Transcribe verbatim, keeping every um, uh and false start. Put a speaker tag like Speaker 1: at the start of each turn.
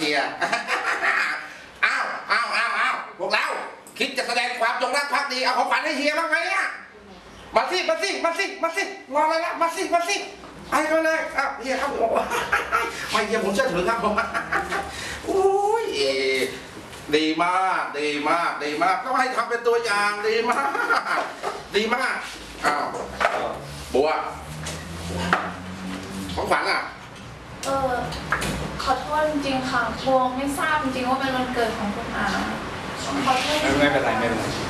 Speaker 1: ฮียอ้าวอ้าวอ้าวอ้าวพวกเราคิดจะแสดงความจงรักภักดีเอาของขวัญให้เฮียบ้างไหมอ่ะมาสิมาสิมาสิมาสิรออะไรล่ะมาสิมาสิไอ้ก็เลยอ้าวเฮียครับผมไม่เฮียผมเชื่อถือครับผมอุ้ยดีมากดีมากดีมากต้องให้ทำเป็นตัวอย่างดีมากดีมากอ้าวบัวของขวัญอ่ะ
Speaker 2: เออขอโทษจริงๆค่ะบัวไม่ทราบจริงๆว่าเป็นวันเกิดของคุณอาขอโทษ
Speaker 3: ไม่เป็นไรไม่เป็นไร